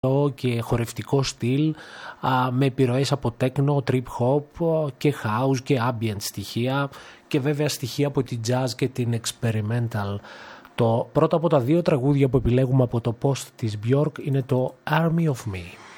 και χορευτικό στυλ με επιρροές από techno, trip hop και house και ambient στοιχεία και βέβαια στοιχεία από την jazz και την experimental. Το πρώτο από τα δύο τραγούδια που επιλέγουμε από το post της Björk είναι το Army of Me.